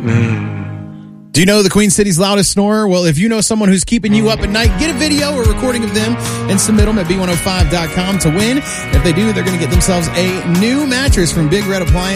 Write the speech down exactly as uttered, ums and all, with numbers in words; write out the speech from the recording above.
Mm. Do you know the Queen City's loudest snorer? Well, if you know someone who's keeping you up at night, get a video or recording of them and submit them at B one oh five dot com to win. If they do, they're going to get themselves a new mattress from Big Red Appliance.